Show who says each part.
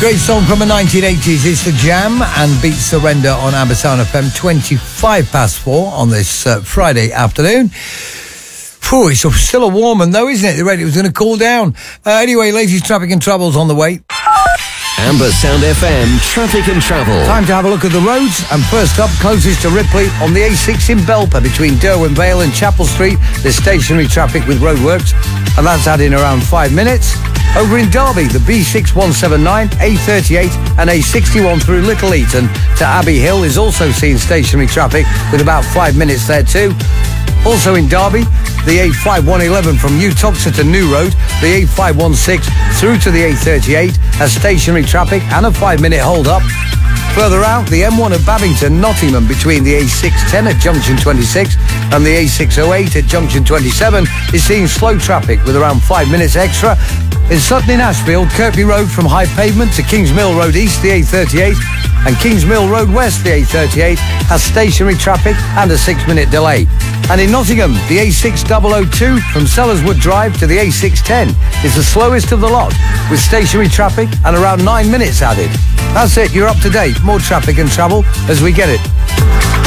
Speaker 1: Great song from the 1980s. It's The Jam and Beat Surrender on Ambersand FM, 4:25 on this Friday afternoon. Phew, it's still a warm one though, isn't it? The radio was going to cool down. Anyway, latest traffic and travel's on the way.
Speaker 2: Ambersand FM, traffic and travel.
Speaker 1: Time to have a look at the roads. And first up, closest to Ripley, on the A6 in Belper between Derwent Vale and Chapel Street, there's stationary traffic with roadworks, and that's adding around 5 minutes. Over in Derby, the B6179, A38 and A61 through Little Eaton to Abbey Hill is also seeing stationary traffic with about 5 minutes there too. Also in Derby, the A5111 from New Toxteth to New Road, the A516 through to the A38 has stationary traffic and a 5-minute hold-up. Further out, the M1 at Babington, Nottingham, between the A610 at Junction 26 and the A608 at Junction 27 is seeing slow traffic with around 5 minutes extra. In Sutton in Ashfield, Kirkby Road from High Pavement to Kings Mill Road East, the A38, and Kings Mill Road West, the A38, has stationary traffic and a 6-minute delay. And in Nottingham, the A6002 from Sellerswood Drive to the A610 is the slowest of the lot, with stationary traffic and around 9 minutes added. That's it, you're up to date. More traffic and travel as we get it.